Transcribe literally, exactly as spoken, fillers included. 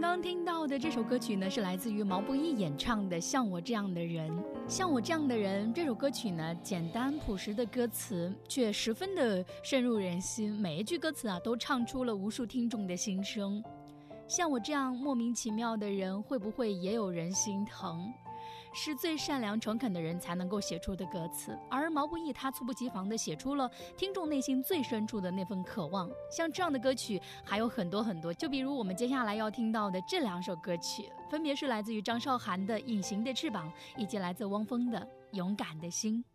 刚听到的这首歌曲呢，是来自于毛不易演唱的《像我这样的人》。像我这样的人这首歌曲呢，简单朴实的歌词却十分的深入人心，每一句歌词啊都唱出了无数听众的心声。像我这样莫名其妙的人，会不会也有人心疼？是最善良诚恳的人才能够写出的歌词，而毛不易他猝不及防地写出了听众内心最深处的那份渴望。像这样的歌曲还有很多很多，就比如我们接下来要听到的这两首歌曲，分别是来自于张韶涵的《隐形的翅膀》，以及来自汪峰的《勇敢的心》。